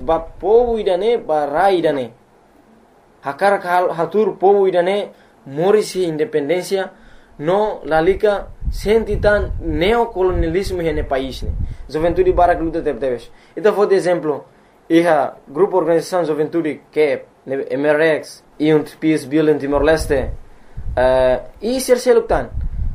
ba povo idane ba rai idane hakar hatur povo idane morisi independencia no lalika sentitan neocolonialismo hene país ne juventude barak luta tebes ita for exemplo iha grupo organização juventude que MRX e peace building in Timor-Leste e serseluktan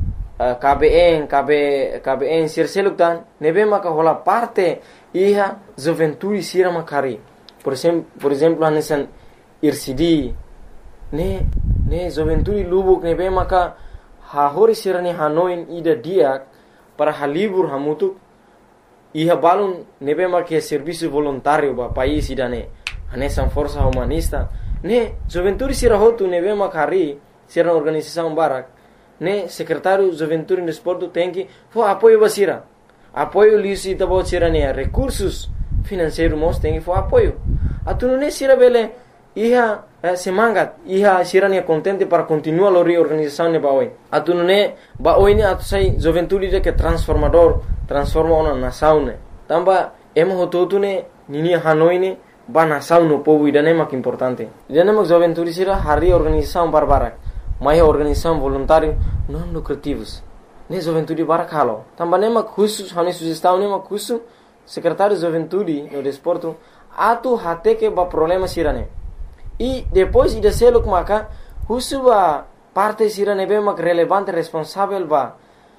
KBN serseluktan nebe maka hola parte iha juventude sira makari por exemplo hanesan IRCD ne juventude lubuk nebe maka hahori sirani Hanoi ida diak para halibur hamutuk iha balun nebe maka serviço voluntário ba país idane hanesan força humanista ne juventude sira hotu nebe makari sira organização barak ne secretário juventude no esporte tem que for apoio basira apoio lisi tabo sira ne recursos financeiros mos tem que for apoio atunu ne sira bele iha semangat iha sira ne contente para continuar a reorganização ne baoi atunu ne baoi ne atu sai juventude de que transforma uma nação ne tamba emo hototu ne nini Hanoi ne ba nação no povo idane mak importante idane mak juventude sira hari organização barbarak mai organização voluntário não lucrativos ne juventude barak halo tamba ne mak khusus hani sugestão ne mak khusus secretário de juventude no desporto atu hate que ba problema sira ne e depois ida seluk maka khusus ba parte sira ne be mak relevante responsável ba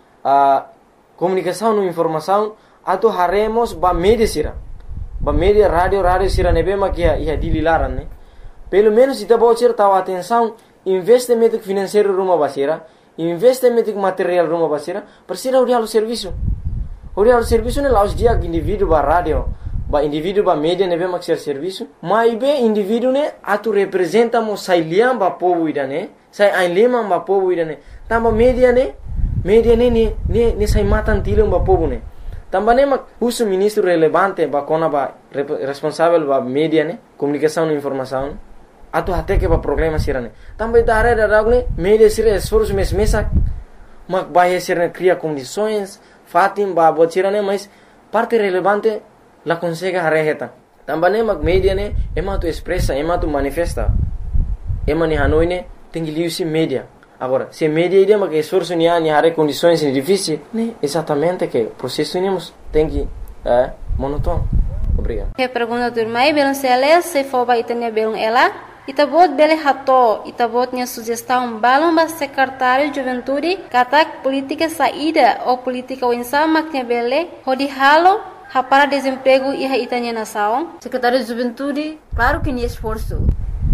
comunicação no informação atu haremos ba media sira ba media radio sira ne be mak ia dililaran ne pelo menos ita bocer tahu atenção investimento financeiro rumah basira investimento material rumah basira persira urial serviço ne laus dia indivíduo ba radio ba indivíduo ba media ne be mak serviço mai be indivíduo ne atu representa mo sai liam ba povo idane sai ainlema ba povo idane tamba media ne sai matan tilum ba povo ne tamba ne mak usu ministro relevante ba kona ba responsável ba media ne comunicação e informação atu hate que ba problema sirane tamba ita are da ragne media sira esforço mesak mak bahia sirane cria condições fatim ba botirane mas parte relevante la consegue hareheta tamba ne mak media ne ema tu expressa ema tu manifesta ema ni Hanoi ne tem que liusi media agora se media ide mak esforço ni hare condições difíceis ne exatamente que processo nimos tem que monótono. Obrigado. Que pergunta turma aí belum se for ba itanya belum ela itabot bele hato itabotnya sugestão balão ba secretário de juventude katak política saída ou política winsa maknya bele hodi halo para desemprego e itanya nação secretário de juventude claro que ni esforço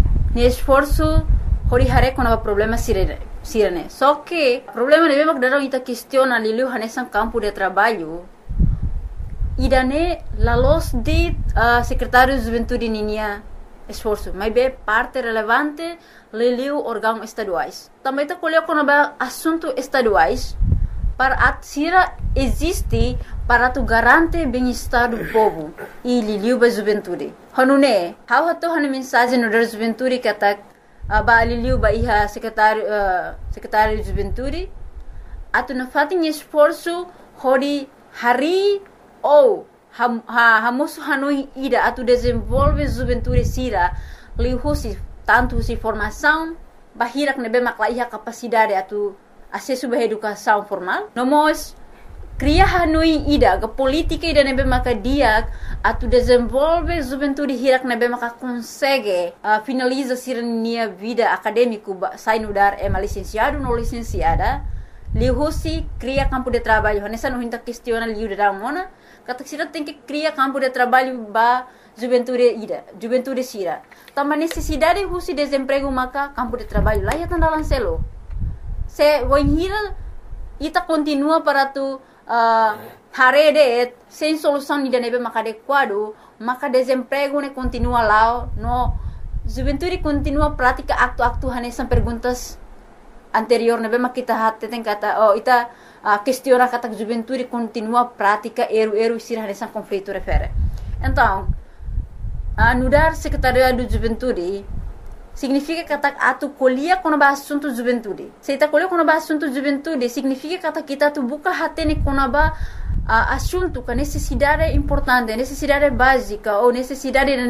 hori hare kona problema sirene só que problema de mesmo que ita questiona lilu hanesan campo de trabalho idane la los de secretário de juventude ninia esforço, mas bem parte relevante leliu órgãos estaduais. Também está colocando assuntos estaduais para atsira existe para tu garante bem-estar do povo e leliu ba juventude. Hanune, how hato hanu mensagem no da juventude que tá ba leliu ba iha secretário de juventude atu na fatin esforço hori hari ou hamusu Hanoi ida atu desenvolve juventude sira lihusi tanto si formação bahirak nebe maklaiha capacidade atu acesso ba educação formal nomos cria Hanoi ida ga política ida nebe makadiak atu desenvolve juventude hirak nebe maka consegue finaliza sira nia vida acadêmico sai no dar licenciado no licenciada lihusi cria campo de trabalho nessa no hinta questiona liu da mona kata sira tem que criar campo de trabalho ba juventude sira tama necessidade husi desemprego maka campo de trabalho lá ya tanda lancelo se voinhira ita continua para tu harede sem solução ida nebe maka adequado maka desemprego ne continua lá no juventude continua prática aktu hanesan perguntas anterior nebe kita hatte ten kata ita questiona kata juventude continua prática eru sira nessa conflito refere então anudar secretariado de juventude significa kata atu colia kono ba assunto juventude se ita colia kono ba assunto juventude significa kata kita tu buka hatene kono ba assunto ka necessidade importante necessidade básica ou necessidade